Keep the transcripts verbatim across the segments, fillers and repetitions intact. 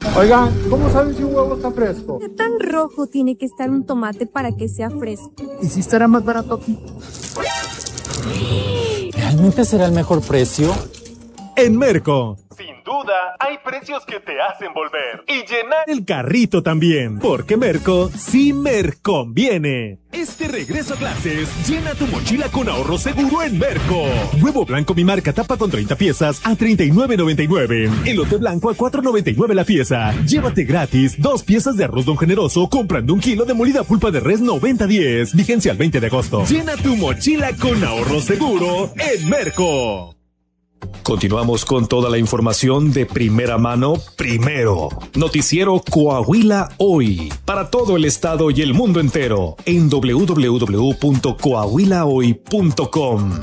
Oigan, ¿cómo saben si un huevo está fresco? ¿Qué tan rojo tiene que estar un tomate para que sea fresco? ¿Y si estará más barato aquí? ¿Realmente será el mejor precio? En Merco. Sin duda, hay precios que te hacen volver y llenar el carrito también, porque Merco sí Merconviene. Este regreso a clases, llena tu mochila con ahorro seguro en Merco. Huevo blanco mi marca tapa con treinta piezas a treinta y nueve noventa y nueve. Elote blanco a cuatro noventa y nueve la pieza. Llévate gratis dos piezas de arroz Don Generoso comprando un kilo de molida pulpa de res noventa diez. Vigencia al veinte de agosto. Llena tu mochila con ahorro seguro en Merco. Continuamos con toda la información de primera mano, primero. Noticiero Coahuila Hoy, para todo el estado y el mundo entero, en doble u doble u doble u punto coahuila hoy punto com.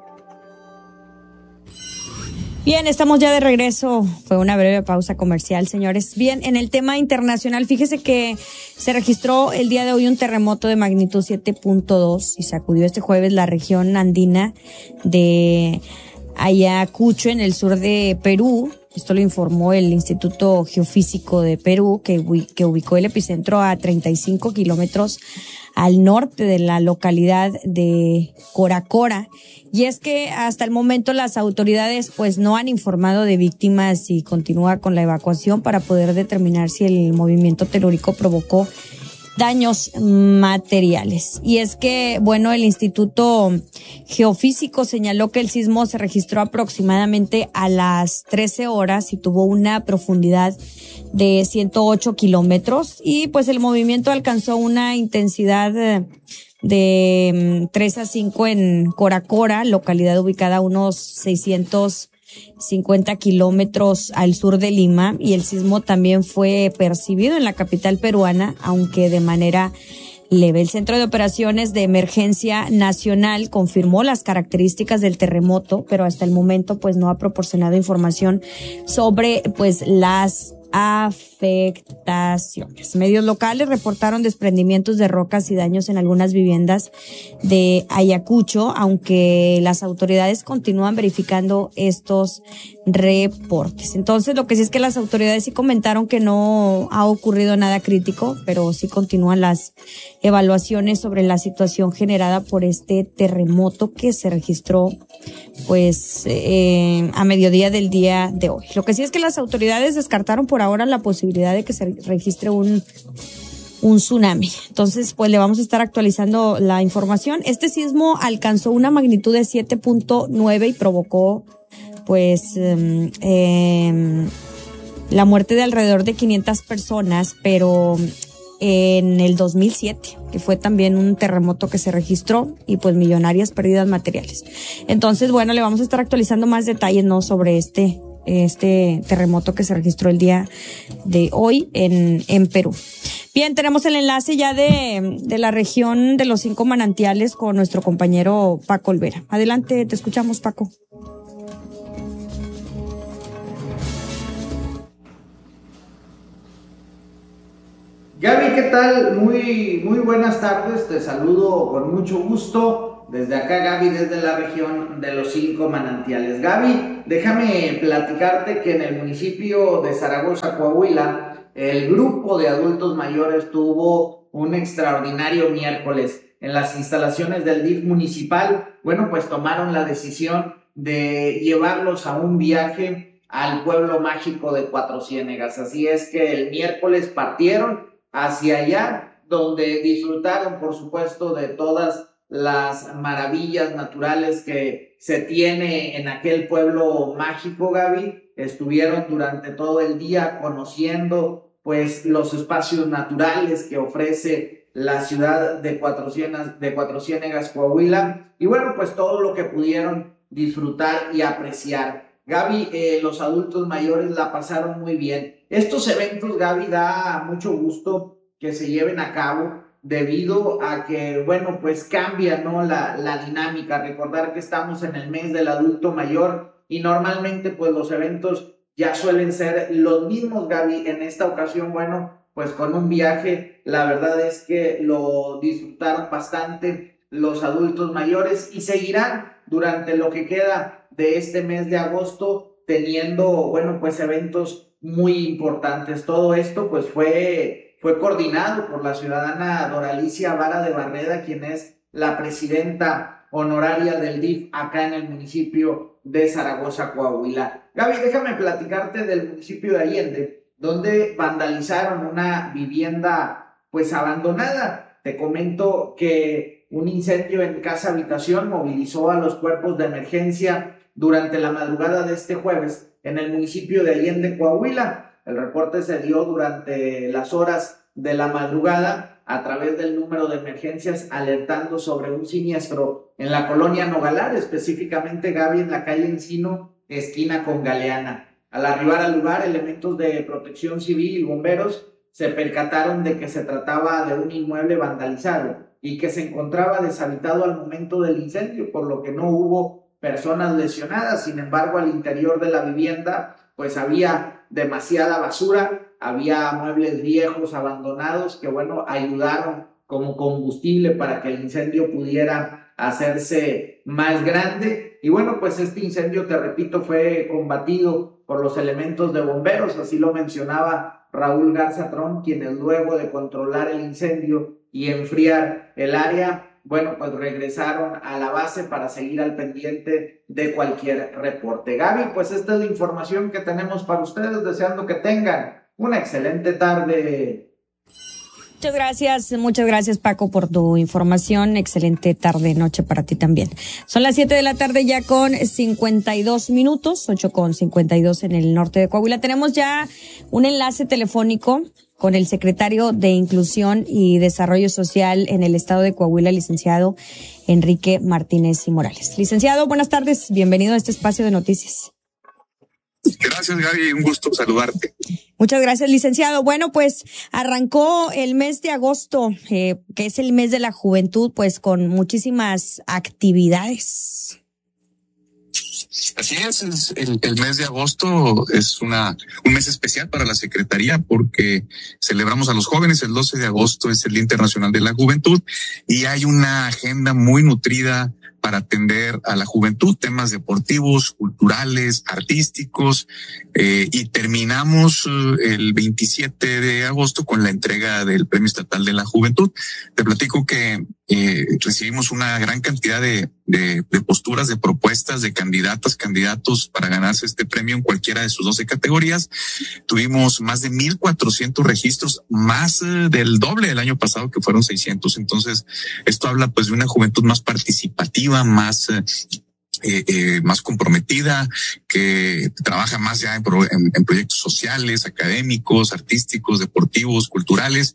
Bien, estamos ya de regreso. Fue una breve pausa comercial, señores. Bien, en el tema internacional, fíjese que se registró el día de hoy un terremoto de magnitud siete punto dos y sacudió este jueves la región andina de Ayacucho, en el sur de Perú. Esto lo informó el Instituto Geofísico de Perú, que, que ubicó el epicentro a treinta y cinco kilómetros al norte de la localidad de Coracora. Y es que hasta el momento las autoridades pues no han informado de víctimas y continúa con la evacuación para poder determinar si el movimiento telúrico provocó daños materiales. Y es que, bueno, el Instituto Geofísico señaló que el sismo se registró aproximadamente a las trece horas y tuvo una profundidad de ciento ocho kilómetros y pues el movimiento alcanzó una intensidad de tres a cinco en Coracora, localidad ubicada a unos seiscientos cincuenta kilómetros al sur de Lima, y el sismo también fue percibido en la capital peruana, aunque de manera leve. El Centro de Operaciones de Emergencia Nacional confirmó las características del terremoto, pero hasta el momento pues no ha proporcionado información sobre pues las afectaciones. Medios locales reportaron desprendimientos de rocas y daños en algunas viviendas de Ayacucho, aunque las autoridades continúan verificando estos reportes. Entonces, lo que sí es que las autoridades sí comentaron que no ha ocurrido nada crítico, pero sí continúan las evaluaciones sobre la situación generada por este terremoto que se registró pues eh, a mediodía del día de hoy. Lo que sí es que las autoridades descartaron por ahora la posibilidad de que se registre un un tsunami. Entonces, pues le vamos a estar actualizando la información. Este sismo alcanzó una magnitud de siete punto nueve y provocó pues eh, eh, la muerte de alrededor de quinientas personas, pero en el dos mil siete, que fue también un terremoto que se registró, y pues millonarias pérdidas materiales. Entonces, bueno, le vamos a estar actualizando más detalles, ¿no?, sobre este este terremoto que se registró el día de hoy en, en Perú. Bien, tenemos el enlace ya de, de la región de los cinco manantiales con nuestro compañero Paco Olvera. Adelante, te escuchamos, Paco. Gaby, ¿qué tal? Muy, muy buenas tardes, te saludo con mucho gusto. Desde acá, Gaby, desde la región de los cinco manantiales. Gaby, déjame platicarte que en el municipio de Zaragoza, Coahuila, el grupo de adultos mayores tuvo un extraordinario miércoles. En las instalaciones del D I F municipal, bueno, pues tomaron la decisión de llevarlos a un viaje al pueblo mágico de Cuatro Ciénegas. Así es que el miércoles partieron hacia allá, donde disfrutaron, por supuesto, de todas las maravillas naturales que se tiene en aquel pueblo mágico, Gaby. Estuvieron durante todo el día conociendo pues los espacios naturales que ofrece la ciudad de Cuatro Ciénegas, de Cuatro Ciénegas, Coahuila, y bueno, pues todo lo que pudieron disfrutar y apreciar. Gaby, eh, los adultos mayores la pasaron muy bien. Estos eventos, Gaby, da mucho gusto que se lleven a cabo, debido a que, bueno, pues cambia, ¿no?, la, la dinámica. Recordar que estamos en el mes del adulto mayor y normalmente pues los eventos ya suelen ser los mismos, Gaby. En esta ocasión, bueno, pues con un viaje, la verdad es que lo disfrutaron bastante los adultos mayores y seguirán durante lo que queda de este mes de agosto teniendo, bueno, pues eventos muy importantes. Todo esto pues fue, fue coordinado por la ciudadana Doralicia Vara de Barreda, quien es la presidenta honoraria del D I F acá en el municipio de Zaragoza, Coahuila. Gaby, déjame platicarte del municipio de Allende, donde vandalizaron una vivienda pues abandonada. Te comento que un incendio en casa habitación movilizó a los cuerpos de emergencia durante la madrugada de este jueves en el municipio de Allende, Coahuila. El reporte se dio durante las horas de la madrugada a través del número de emergencias, alertando sobre un siniestro en la colonia Nogalar, específicamente, Gaby, en la calle Encino, esquina con Galeana. Al arribar al lugar, elementos de protección civil y bomberos se percataron de que se trataba de un inmueble vandalizado y que se encontraba deshabitado al momento del incendio, por lo que no hubo personas lesionadas. Sin embargo, al interior de la vivienda pues había demasiada basura, había muebles viejos abandonados que, bueno, ayudaron como combustible para que el incendio pudiera hacerse más grande. Y bueno, pues este incendio, te repito, fue combatido por los elementos de bomberos, así lo mencionaba Raúl Garza Trón, quienes luego de controlar el incendio y enfriar el área, bueno, pues regresaron a la base para seguir al pendiente de cualquier reporte. Gaby, pues esta es la información que tenemos para ustedes, deseando que tengan una excelente tarde. Muchas gracias, muchas gracias Paco por tu información. Excelente tarde, noche para ti también. Son las siete de la tarde ya con cincuenta y dos minutos, ocho con cincuenta y dos en el norte de Coahuila. Tenemos ya un enlace telefónico con el secretario de Inclusión y Desarrollo Social en el estado de Coahuila, licenciado Enrique Martínez y Morales. Licenciado, buenas tardes, bienvenido a este espacio de noticias. Gracias, Gaby, un gusto saludarte. Muchas gracias, licenciado. Bueno, pues arrancó el mes de agosto, eh, que es el mes de la juventud, pues con muchísimas actividades. Así es, es el, el mes de agosto es una un mes especial para la Secretaría porque celebramos a los jóvenes. El doce de agosto es el Día Internacional de la Juventud y hay una agenda muy nutrida para atender a la juventud, temas deportivos, culturales, artísticos, eh, y terminamos eh, el veintisiete de agosto con la entrega del Premio Estatal de la Juventud. Te platico que eh, recibimos una gran cantidad de, de, de posturas, de propuestas, de candidatas, candidatos para ganarse este premio en cualquiera de sus doce categorías. Tuvimos más de mil cuatrocientos registros, más eh, del doble del año pasado, que fueron seiscientos. Entonces, esto habla pues de una juventud más participativa, más eh, eh, eh, más comprometida, que trabaja más ya en, pro, en, en proyectos sociales, académicos, artísticos, deportivos, culturales.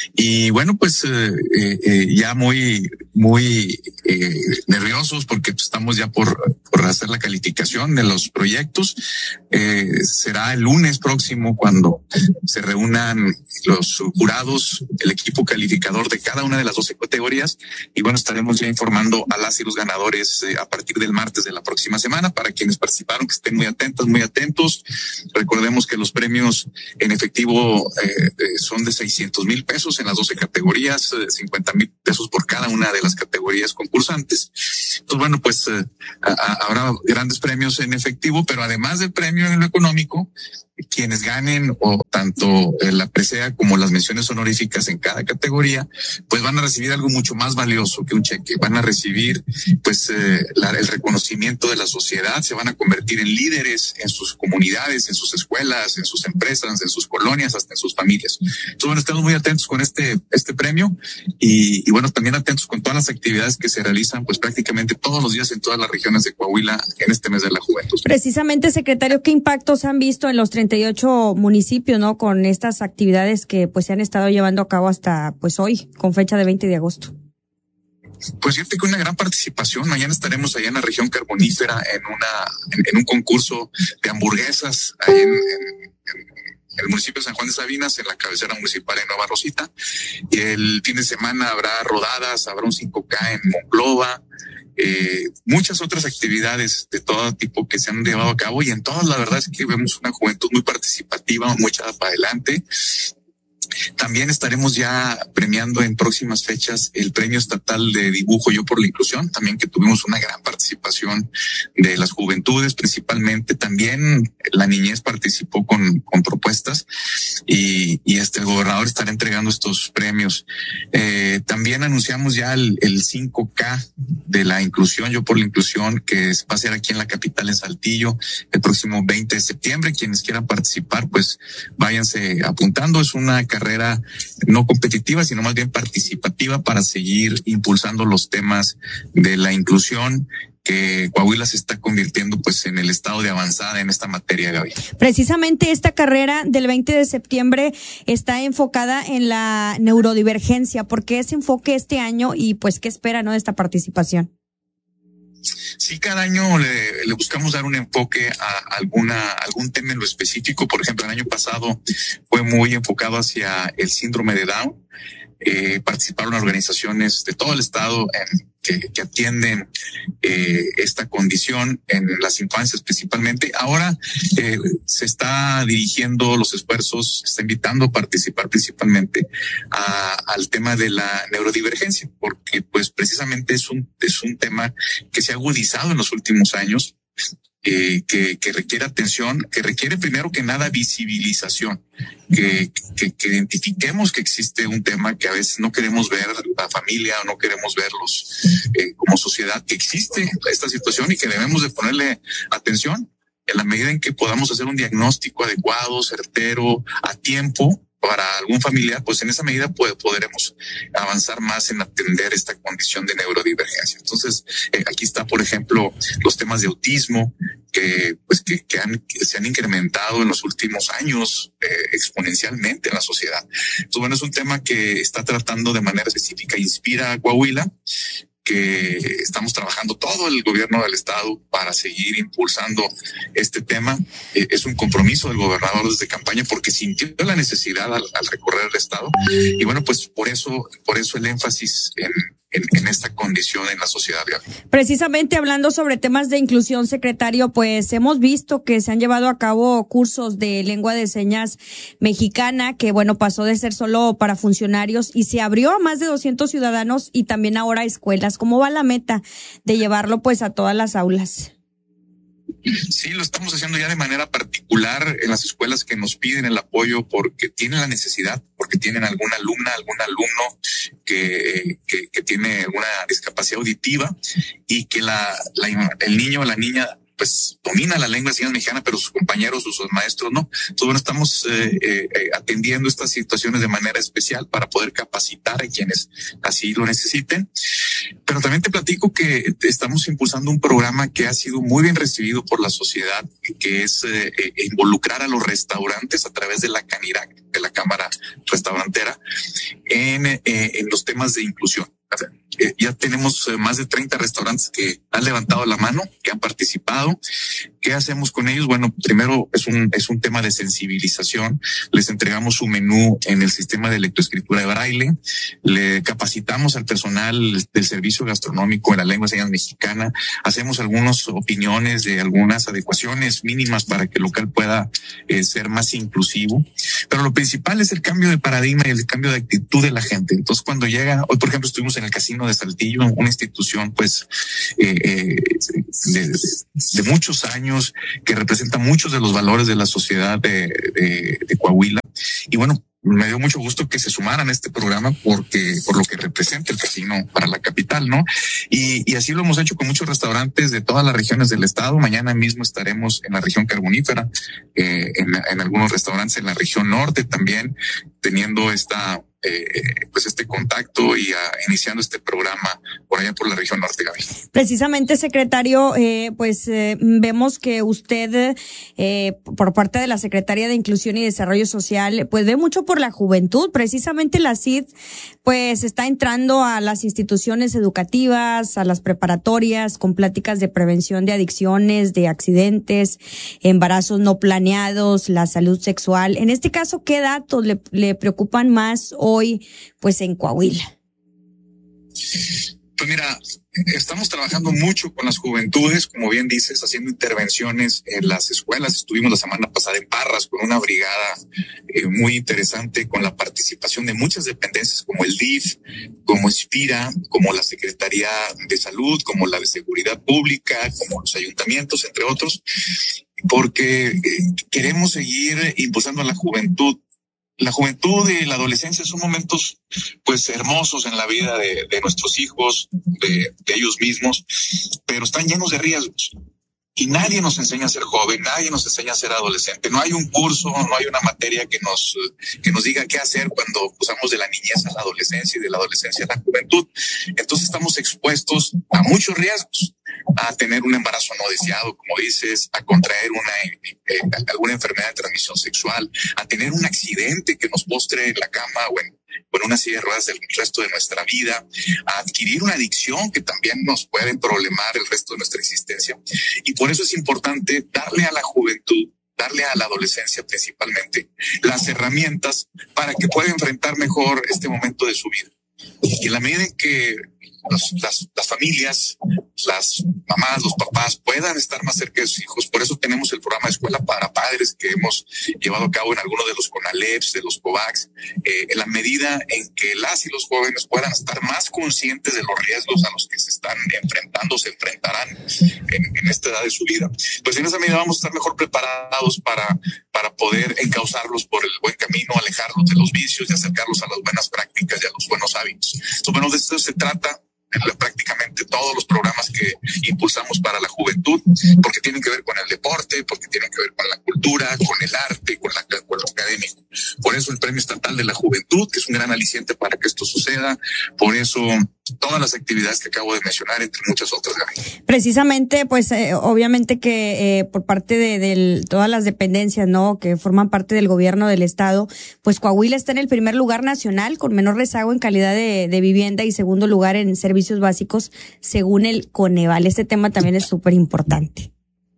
Y bueno, pues eh, eh, ya muy muy eh, nerviosos porque estamos ya por, por hacer la calificación de los proyectos. Eh, será el lunes próximo cuando se reúnan los jurados, el equipo calificador de cada una de las doce categorías. Y bueno, estaremos ya informando a las y los ganadores eh, a partir del martes de la próxima semana. Para quienes participaron, que estén muy atentos, muy atentos. Recordemos que los premios en efectivo eh, son de seiscientos mil pesos en las doce categorías, eh, cincuenta mil pesos por cada una de las categorías concursantes. Entonces, bueno, pues eh, a, a, habrá grandes premios en efectivo, pero además del premio en lo económico, quienes ganen o tanto la presea como las menciones honoríficas en cada categoría, pues van a recibir algo mucho más valioso que un cheque. Van a recibir pues eh, la, el reconocimiento de la sociedad, se van a convertir en líderes en sus comunidades, en sus escuelas, en sus empresas, en sus colonias, hasta en sus familias. Entonces, bueno, estamos muy atentos con este este premio y, y bueno, también atentos con todas las actividades que se realizan pues prácticamente todos los días en todas las regiones de Coahuila en este mes de la juventud. Precisamente, secretario, ¿qué impactos han visto en los treinta y ocho municipios, no, con estas actividades que pues se han estado llevando a cabo hasta pues hoy, con fecha de veinte de agosto? Pues fíjate que una gran participación. Mañana estaremos allá en la región carbonífera en una en, en un concurso de hamburguesas ahí en, en, en el municipio de San Juan de Sabinas, en la cabecera municipal en Nueva Rosita. Y el fin de semana habrá rodadas, habrá un cinco K en Monclova. Eh, muchas otras actividades de todo tipo que se han llevado a cabo, y en todas la verdad es que vemos una juventud muy participativa, muy echada para adelante. También estaremos ya premiando en próximas fechas el Premio Estatal de Dibujo Yo por la Inclusión, también que tuvimos una gran participación de las juventudes, principalmente también la niñez participó con, con propuestas y, y este el gobernador estará entregando estos premios. Eh, también anunciamos ya el, el cinco K de la inclusión, Yo por la Inclusión, que va a ser aquí en la capital, en Saltillo, el próximo veinte de septiembre. Quienes quieran participar, pues váyanse apuntando. Es una carrera no competitiva, sino más bien participativa para seguir impulsando los temas de la inclusión, que Coahuila se está convirtiendo pues en el estado de avanzada en esta materia, Gaby. Precisamente esta carrera del veinte de septiembre está enfocada en la neurodivergencia. ¿Por qué ese enfoque este año y pues qué espera, no, de esta participación? Sí, cada año le, le buscamos dar un enfoque a alguna algún tema en lo específico. Por ejemplo, el año pasado fue muy enfocado hacia el síndrome de Down. Eh, participaron organizaciones de todo el estado en, que, que atienden eh, esta condición en las infancias principalmente. Ahora eh, se está dirigiendo los esfuerzos, se está invitando a participar principalmente a, al tema de la neurodivergencia, porque pues precisamente es un, es un tema que se ha agudizado en los últimos años. Eh, que, que requiere atención, que requiere primero que nada visibilización, que, que, que identifiquemos que existe un tema que a veces no queremos ver la familia o no queremos verlos eh, como sociedad, que existe esta situación y que debemos de ponerle atención en la medida en que podamos hacer un diagnóstico adecuado, certero, a tiempo para algún familiar, pues en esa medida puede, podremos avanzar más en atender esta condición de neurodivergencia. Entonces, eh, aquí está, por ejemplo, los temas de autismo, que pues que, que, han, que se han incrementado en los últimos años eh, exponencialmente en la sociedad. Entonces, bueno, es un tema que está tratando de manera específica, Inspira a Coahuila, que estamos trabajando todo el gobierno del estado para seguir impulsando este tema. Eh, es un compromiso del gobernador desde campaña porque sintió la necesidad al, al recorrer el estado y bueno, pues por eso, por eso el énfasis en En, en esta condición en la sociedad. Precisamente hablando sobre temas de inclusión, secretario, pues hemos visto que se han llevado a cabo cursos de lengua de señas mexicana, que bueno, pasó de ser solo para funcionarios y se abrió a más de doscientos ciudadanos y también ahora a escuelas. ¿Cómo va la meta de llevarlo pues a todas las aulas? Sí, lo estamos haciendo ya de manera particular en las escuelas que nos piden el apoyo porque tienen la necesidad, porque tienen alguna alumna, algún alumno que, que, que tiene alguna discapacidad auditiva y que la, la el niño o la niña pues domina la lengua de señas mexicana, pero sus compañeros o sus maestros no. Entonces, bueno, estamos eh, eh, atendiendo estas situaciones de manera especial para poder capacitar a quienes así lo necesiten. Pero también te platico que estamos impulsando un programa que ha sido muy bien recibido por la sociedad, que es eh, eh, involucrar a los restaurantes a través de la CANIRAC, de la Cámara Restaurantera, en, eh, en los temas de inclusión. Eh, ya tenemos eh, más de treinta restaurantes que han levantado la mano, que han participado. ¿Qué hacemos con ellos? Bueno, primero es un es un tema de sensibilización. Les entregamos su menú en el sistema de lectoescritura de braille. Le capacitamos al personal del servicio gastronómico en la lengua de señas mexicana. Hacemos algunas opiniones de algunas adecuaciones mínimas para que el local pueda eh, ser más inclusivo. Pero lo principal es el cambio de paradigma y el cambio de actitud de la gente. Entonces, cuando llega, hoy por ejemplo estuvimos en el Casino de Saltillo, una institución pues eh, eh, de, de, de muchos años que representa muchos de los valores de la sociedad de, de, de Coahuila. Y bueno, me dio mucho gusto que se sumaran a este programa porque por lo que representa el casino para la capital, ¿no? Y, y así lo hemos hecho con muchos restaurantes de todas las regiones del estado. Mañana mismo estaremos en la región carbonífera, eh, en, en algunos restaurantes en la región norte también, teniendo esta Eh, pues este contacto y a, iniciando este programa por allá por la región norte, Gaby. Precisamente, secretario, eh, pues eh, vemos que usted, eh, por parte de la Secretaría de Inclusión y Desarrollo Social, pues ve mucho por la juventud. Precisamente la C I D, pues está entrando a las instituciones educativas, a las preparatorias, con pláticas de prevención de adicciones, de accidentes, embarazos no planeados, la salud sexual. En este caso, ¿qué datos le, le preocupan más hoy, pues en Coahuila? Pues mira, Estamos trabajando mucho con las juventudes, como bien dices, haciendo intervenciones en las escuelas. Estuvimos la semana pasada en Parras con una brigada eh, muy interesante, con la participación de muchas dependencias como el D I F, como Inspira, como la Secretaría de Salud, como la de Seguridad Pública, como los ayuntamientos, entre otros, porque eh, queremos seguir impulsando a la juventud. La juventud y la adolescencia son momentos pues hermosos en la vida de, de nuestros hijos, de, de ellos mismos, pero están llenos de riesgos. Y nadie nos enseña a ser joven, nadie nos enseña a ser adolescente. No hay un curso, no hay una materia que nos, que nos diga qué hacer cuando pasamos de la niñez a la adolescencia y de la adolescencia a la juventud. Entonces estamos expuestos a muchos riesgos, a tener un embarazo no deseado, como dices, a contraer una eh, alguna enfermedad de transmisión sexual, a tener un accidente que nos postre en la cama o en, o en una silla de ruedas del resto de nuestra vida, a adquirir una adicción que también nos puede problemar el resto de nuestra existencia. Y por eso es importante darle a la juventud, darle a la adolescencia principalmente, las herramientas para que pueda enfrentar mejor este momento de su vida. Y en la medida en que los, las, las familias, las mamás, los papás puedan estar más cerca de sus hijos, por eso tenemos el programa de Escuela para Padres que hemos llevado a cabo en algunos de los CONALEPs, de los COVAX, eh, en la medida en que las y los jóvenes puedan estar más conscientes de los riesgos a los que se están enfrentando, se enfrentarán en, en esta edad de su vida, pues en esa medida vamos a estar mejor preparados para, para poder encauzarlos por el buen camino, alejarlos de los vicios y acercarlos a las buenas prácticas y a los buenos hábitos. Entonces, bueno, de esto se trata en prácticamente todos los programas que impulsamos para la juventud, porque tienen que ver con el deporte, porque tienen que ver con la cultura, con el arte, con, la, con lo académico. Por eso el Premio Estatal de la Juventud, que es un gran aliciente para que esto suceda. Por eso todas las actividades que acabo de mencionar, entre muchas otras. Precisamente, pues eh, obviamente que eh, por parte de, de todas las dependencias, ¿no?, que forman parte del gobierno del estado, pues Coahuila está en el primer lugar nacional con menor rezago en calidad de, de vivienda y segundo lugar en servicios básicos según el Coneval. Este tema también es súper importante.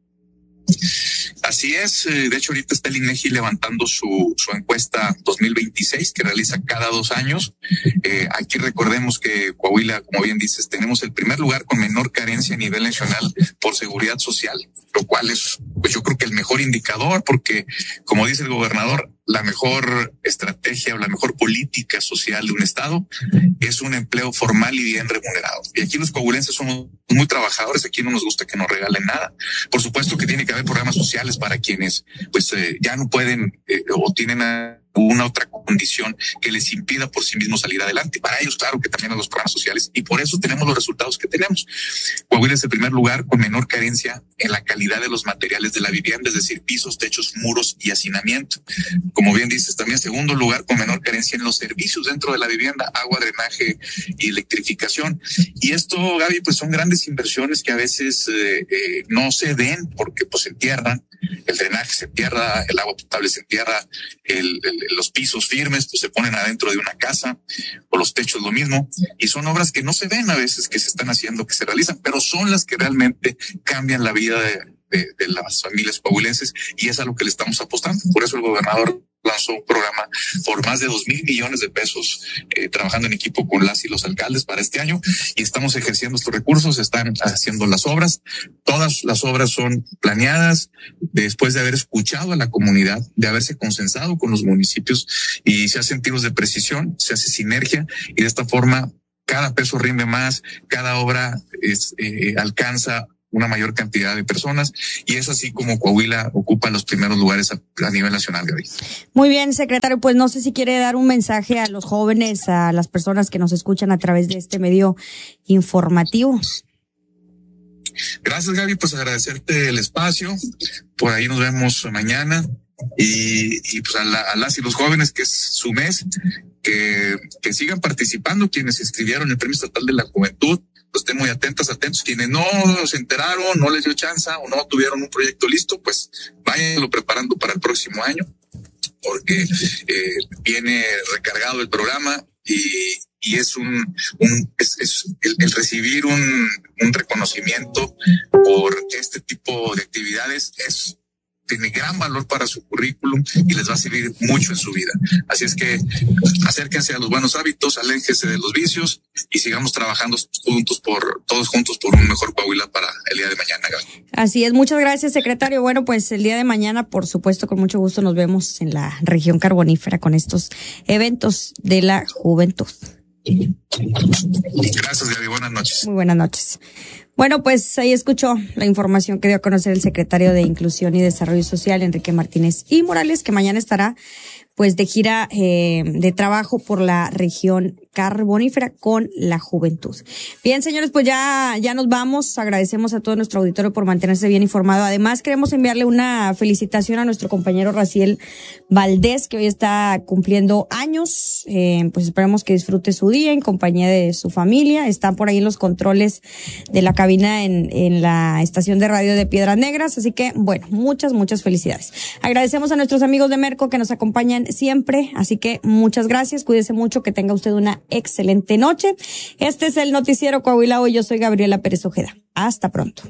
Así es, de hecho ahorita está el INEGI levantando su, su encuesta dos mil veintiséis que realiza cada dos años. Eh, aquí recordemos que Coahuila, como bien dices, tenemos el primer lugar con menor carencia a nivel nacional por seguridad social, lo cual es, pues yo creo que el mejor indicador, porque como dice el gobernador, la mejor estrategia o la mejor política social de un estado es un empleo formal y bien remunerado. Y aquí los coahuilenses somos muy trabajadores, aquí no nos gusta que nos regalen nada. Por supuesto que tiene que haber programas sociales para quienes pues eh, ya no pueden eh, o tienen alguna otra condición que les impida por sí mismos salir adelante. Para ellos, claro que también hay los programas sociales y por eso tenemos los resultados que tenemos. Coahuila es el primer lugar con menor carencia en la calidad de los materiales de la vivienda, es decir, pisos, techos, muros y hacinamiento. Como bien dices, también segundo lugar con menor carencia en los servicios dentro de la vivienda, agua, drenaje y electrificación. Y esto, Gaby, pues son grandes inversiones que a veces eh, eh, no se ven porque pues se entierran. El drenaje se entierra, el agua potable se entierra, el, el, los pisos firmes pues se ponen adentro de una casa, o los techos lo mismo, y son obras que no se ven a veces que se están haciendo, que se realizan, pero son las que realmente cambian la vida de, de, de las familias coahuilenses, y es a lo que le estamos apostando. Por eso el gobernador lanzó un programa por más de dos mil millones de pesos, eh, trabajando en equipo con las y los alcaldes para este año, y estamos ejerciendo estos recursos, están haciendo las obras. Todas las obras son planeadas después de haber escuchado a la comunidad, de haberse consensado con los municipios, y se hacen tiros de precisión, se hace sinergia, y de esta forma cada peso rinde más, cada obra es, eh, alcanza una mayor cantidad de personas, y es así como Coahuila ocupa los primeros lugares a, a nivel nacional, Gaby. Muy bien, secretario, pues no sé si quiere dar un mensaje a los jóvenes, a las personas que nos escuchan a través de este medio informativo. Gracias, Gaby, pues agradecerte el espacio, por ahí nos vemos mañana, y, y pues a, la, a las y los jóvenes, que es su mes, que, que sigan participando, quienes se inscribieron en el Premio Estatal de la Juventud, pues estén muy atentas, atentos. Quienes no se enteraron, no les dio chance o no tuvieron un proyecto listo, pues váyanlo preparando para el próximo año, porque eh, viene recargado el programa, y, y es un, un es, es el, el recibir un, un reconocimiento por este tipo de actividades es tiene gran valor para su currículum y les va a servir mucho en su vida. Así es que acérquense a los buenos hábitos, aléjense de los vicios y sigamos trabajando juntos por, todos juntos por un mejor Coahuila para el día de mañana, Gaby. Así es, muchas gracias, secretario. Bueno, pues el día de mañana, por supuesto, con mucho gusto nos vemos en la región carbonífera con estos eventos de la juventud. Gracias, Gaby. Buenas noches. Muy buenas noches. Bueno, pues ahí escuchó la información que dio a conocer el secretario de Inclusión y Desarrollo Social, Enrique Martínez y Morales, que mañana estará pues de gira eh, de trabajo por la región carbonífera con la juventud. Bien, señores, pues ya ya nos vamos. Agradecemos a todo nuestro auditorio por mantenerse bien informado. Además, queremos enviarle una felicitación a nuestro compañero Raciel Valdés, que hoy está cumpliendo años. Eh, pues esperemos que disfrute su día en compañía de su familia. Está por ahí en los controles de la cabina en, en la estación de radio de Piedras Negras. Así que, bueno, muchas, muchas felicidades. Agradecemos a nuestros amigos de Merco que nos acompañan siempre, así que muchas gracias, cuídese mucho, que tenga usted una excelente noche. Este es el Noticiero Coahuila Hoy, yo soy Gabriela Pérez Ojeda. Hasta pronto.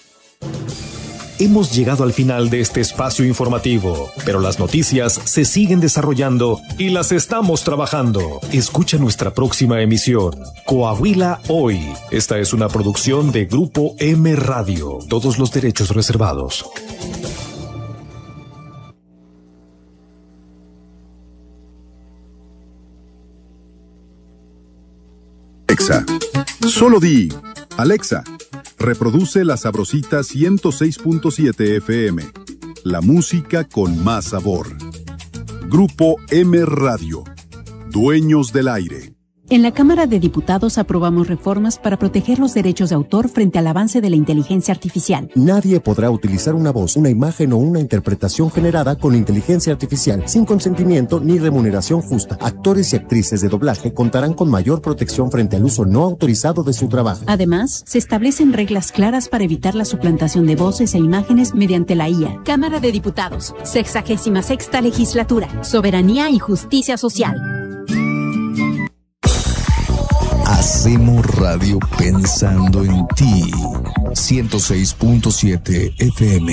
Hemos llegado al final de este espacio informativo, pero las noticias se siguen desarrollando y las estamos trabajando. Escucha nuestra próxima emisión, Coahuila Hoy. Esta es una producción de Grupo M Radio. Todos los derechos reservados. Alexa, solo di, Alexa, reproduce La Sabrosita ciento seis punto siete F M, la música con más sabor. Grupo M Radio, dueños del aire. En la Cámara de Diputados aprobamos reformas para proteger los derechos de autor frente al avance de la inteligencia artificial. Nadie podrá utilizar una voz, una imagen o una interpretación generada con inteligencia artificial sin consentimiento ni remuneración justa. Actores y actrices de doblaje contarán con mayor protección frente al uso no autorizado de su trabajo. Además, se establecen reglas claras para evitar la suplantación de voces e imágenes mediante la I A. Cámara de Diputados, sexagésima sexta legislatura, soberanía y justicia social. Hacemos radio pensando en ti. ciento seis punto siete F M.